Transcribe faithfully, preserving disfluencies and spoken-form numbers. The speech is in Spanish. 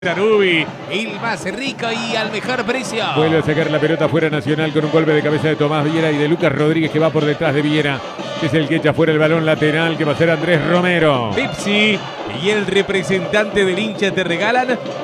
Tanubi, el más rico y al mejor precio. Vuelve a sacar la pelota fuera Nacional con un golpe de cabeza de Tomás Viera y de Lucas Rodríguez, que va por detrás de Viera, que es el que echa fuera el balón lateral, que va a ser Andrés Romero. Pepsi y el representante del hincha te regalan